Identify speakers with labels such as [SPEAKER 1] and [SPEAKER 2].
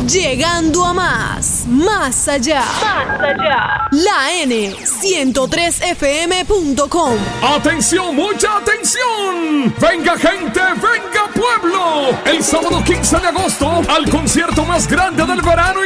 [SPEAKER 1] Llegando a más, más allá. La N103fm.com.
[SPEAKER 2] ¡Atención, mucha atención! ¡Venga gente, venga pueblo! El sábado 15 de agosto al concierto más grande del verano